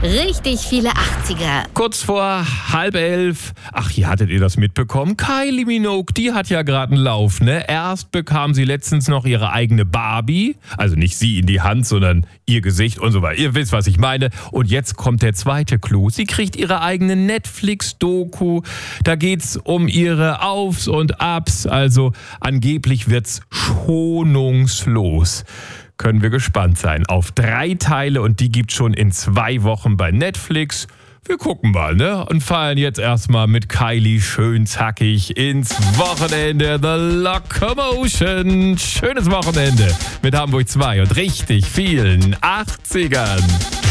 Richtig viele 80er. Kurz vor 10:30. Ach, hier hattet ihr das mitbekommen? Kylie Minogue, die hat ja gerade einen Lauf, ne? Erst bekam sie letztens noch ihre eigene Barbie. Also nicht sie in die Hand, sondern ihr Gesicht und so weiter. Ihr wisst, was ich meine. Und jetzt kommt der zweite Clou. Sie kriegt ihre eigene Netflix-Doku. Da geht's um ihre Aufs und Abs. Also angeblich wird's schonungslos. Können wir gespannt sein auf 3 Teile und die gibt's schon in 2 Wochen bei Netflix. Wir gucken mal, ne? Und fallen jetzt erstmal mit Kylie schön zackig ins Wochenende. The Locomotion. Schönes Wochenende mit Hamburg 2 und richtig vielen 80ern.